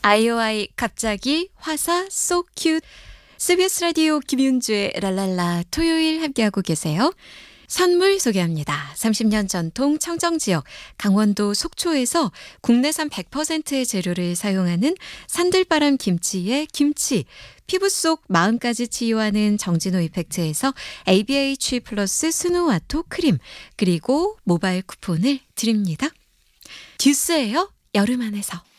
아이오아이 갑자기 화사 so cute. CBS 라디오 김윤주의 랄랄라 토요일 함께하고 계세요. 선물 소개합니다. 30년 전통 청정지역 강원도 속초에서 국내산 100%의 재료를 사용하는 산들바람 김치의 김치, 피부 속 마음까지 치유하는 정진호 이펙트에서 ABH 플러스 스누와토 크림, 그리고 모바일 쿠폰을 드립니다. 듀스예요. 여름 안에서.